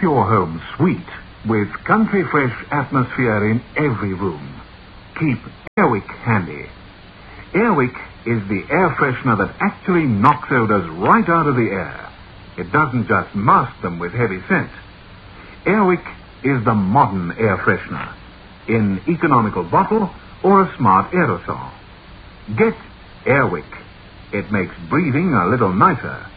Keep your home sweet with country fresh atmosphere in every room. Keep Airwick handy. Airwick is the air freshener that actually knocks odors right out of the air. It doesn't just mask them with heavy scent. Airwick is the modern air freshener in economical bottle or a smart aerosol. Get Airwick. It makes breathing a little nicer.